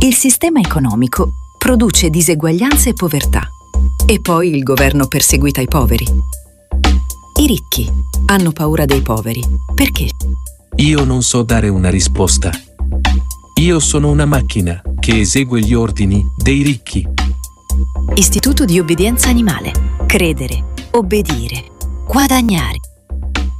Il sistema economico produce diseguaglianze e povertà. E poi il governo perseguita i poveri. I ricchi hanno paura dei poveri. Perché? Io non so dare una risposta. Io sono una macchina che esegue gli ordini dei ricchi. Istituto di obbedienza animale. Credere, obbedire, guadagnare.